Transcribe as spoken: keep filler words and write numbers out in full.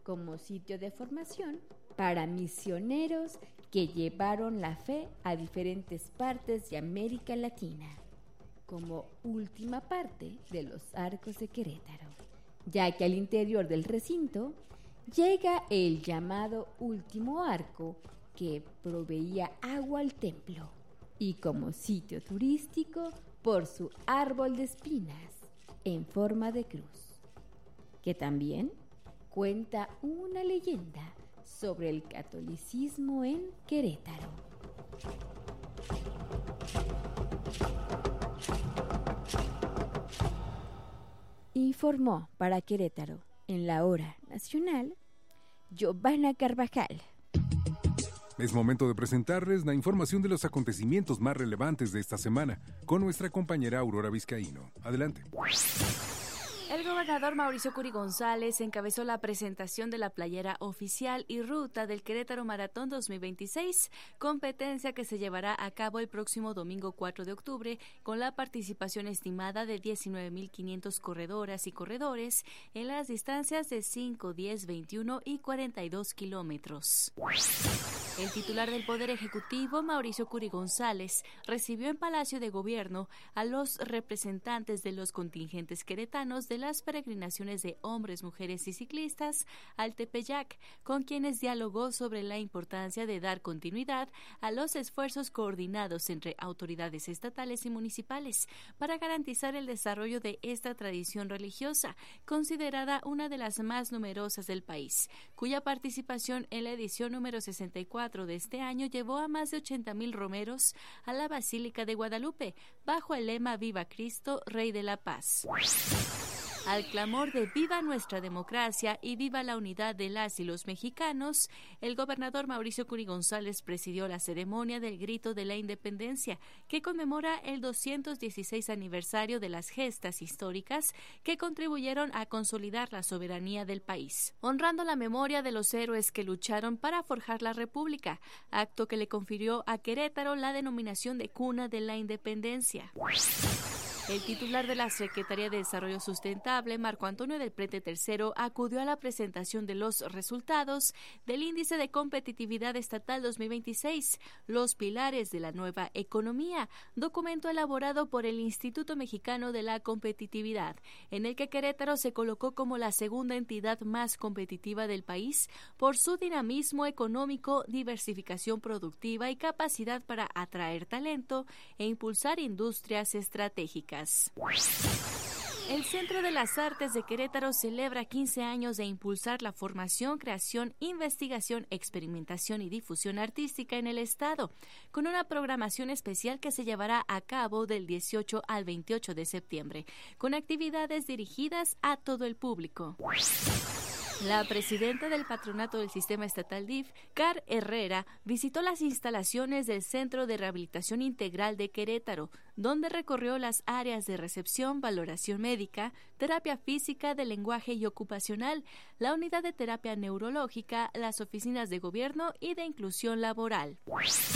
como sitio de formación para misioneros que llevaron la fe a diferentes partes de América Latina, como última parte de los Arcos de Querétaro, ya que al interior del recinto llega el llamado último arco que proveía agua al templo, y como sitio turístico por su árbol de espinas en forma de cruz, que también cuenta una leyenda sobre el catolicismo en Querétaro. Informó para Querétaro, en la Hora Nacional, Giovanna Carvajal. Es momento de presentarles la información de los acontecimientos más relevantes de esta semana con nuestra compañera Aurora Vizcaíno. Adelante. El gobernador Mauricio Curi González encabezó la presentación de la playera oficial y ruta del Querétaro Maratón dos mil veintiséis, competencia que se llevará a cabo el próximo domingo cuatro de octubre con la participación estimada de diecinueve mil quinientas corredoras y corredores en las distancias de cinco, diez, veintiuno y cuarenta y dos kilómetros. El titular del Poder Ejecutivo, Mauricio Curi González, recibió en Palacio de Gobierno a los representantes de los contingentes queretanos de las peregrinaciones de hombres, mujeres y ciclistas al Tepeyac, con quienes dialogó sobre la importancia de dar continuidad a los esfuerzos coordinados entre autoridades estatales y municipales para garantizar el desarrollo de esta tradición religiosa, considerada una de las más numerosas del país, cuya participación en la edición número sesenta y cuatro de este año llevó a más de ochenta mil romeros a la Basílica de Guadalupe, bajo el lema Viva Cristo, Rey de la Paz. Al clamor de viva nuestra democracia y viva la unidad de las y los mexicanos, el gobernador Mauricio Curi González presidió la ceremonia del Grito de la Independencia, que conmemora el doscientos dieciséis aniversario de las gestas históricas que contribuyeron a consolidar la soberanía del país, honrando la memoria de los héroes que lucharon para forjar la República, acto que le confirió a Querétaro la denominación de Cuna de la Independencia. El titular de la Secretaría de Desarrollo Sustentable, Marco Antonio del Prete tercero, acudió a la presentación de los resultados del Índice de Competitividad Estatal dos mil veintiséis, Los Pilares de la Nueva Economía, documento elaborado por el Instituto Mexicano de la Competitividad, en el que Querétaro se colocó como la segunda entidad más competitiva del país por su dinamismo económico, diversificación productiva y capacidad para atraer talento e impulsar industrias estratégicas. El Centro de las Artes de Querétaro celebra quince años de impulsar la formación, creación, investigación, experimentación y difusión artística en el estado, con una programación especial que se llevará a cabo del dieciocho al veintiocho de septiembre, con actividades dirigidas a todo el público. La presidenta del Patronato del Sistema Estatal D I F, Car Herrera, visitó las instalaciones del Centro de Rehabilitación Integral de Querétaro, donde recorrió las áreas de recepción, valoración médica, terapia física, de lenguaje y ocupacional, la unidad de terapia neurológica, las oficinas de gobierno y de inclusión laboral.